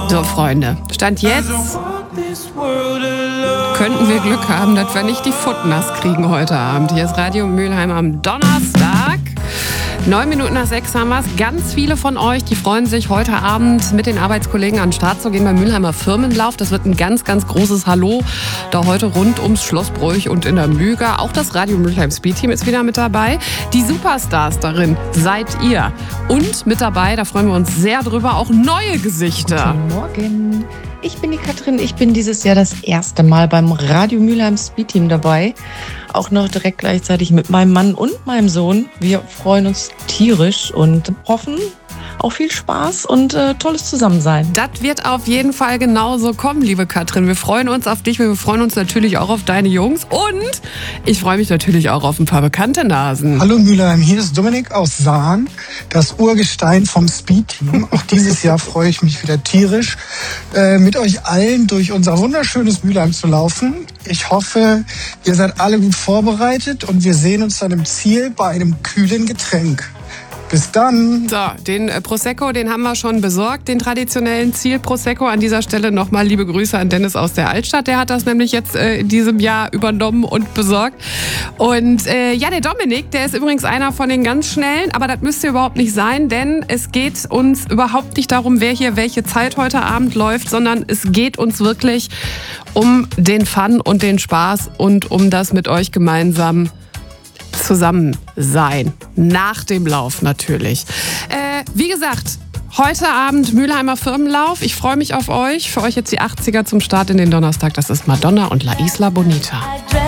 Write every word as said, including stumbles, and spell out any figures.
So, Freunde, Stand jetzt könnten wir Glück haben, dass wir nicht die Foot nass kriegen heute Abend. Hier ist Radio Mülheim am Donnerstag. Neun Minuten nach sechs haben wir es. Ganz viele von euch, die freuen sich, heute Abend mit den Arbeitskollegen an den Start zu gehen beim Mülheimer Firmenlauf. Das wird ein ganz, ganz großes Hallo da heute rund ums Schloss Broich und in der Müger. Auch das Radio Mülheim Speed Team ist wieder mit dabei. Die Superstars darin seid ihr. Und mit dabei, da freuen wir uns sehr drüber, auch neue Gesichter. Guten Morgen. Ich bin die Katrin. Ich bin dieses Jahr das erste Mal beim Radio Mülheim Speed Team dabei. Auch noch direkt gleichzeitig mit meinem Mann und meinem Sohn. Wir freuen uns tierisch und hoffen auf viel Spaß und äh, tolles Zusammensein. Das wird auf jeden Fall genauso kommen, liebe Katrin. Wir freuen uns auf dich, wir freuen uns natürlich auch auf deine Jungs und ich freue mich natürlich auch auf ein paar bekannte Nasen. Hallo Mülheim, hier ist Dominik aus Sahn, das Urgestein vom Speed-Team. Auch dieses Jahr freue ich mich wieder tierisch, äh, mit euch allen durch unser wunderschönes Mülheim zu laufen. Ich hoffe, ihr seid alle gut vorbereitet und wir sehen uns dann im Ziel bei einem kühlen Getränk. Bis dann. So, den äh, Prosecco, den haben wir schon besorgt, den traditionellen Ziel Prosecco. An dieser Stelle nochmal liebe Grüße an Dennis aus der Altstadt. Der hat das nämlich jetzt äh, in diesem Jahr übernommen und besorgt. Und äh, ja, der Dominik, der ist übrigens einer von den ganz Schnellen, aber das müsste überhaupt nicht sein, denn es geht uns überhaupt nicht darum, wer hier welche Zeit heute Abend läuft, sondern es geht uns wirklich um den Fun und den Spaß und um das mit euch gemeinsam zusammen sein. Nach dem Lauf natürlich. Äh, wie gesagt, heute Abend Mülheimer Firmenlauf. Ich freue mich auf euch. Für euch jetzt die achtziger zum Start in den Donnerstag. Das ist Madonna und La Isla Bonita.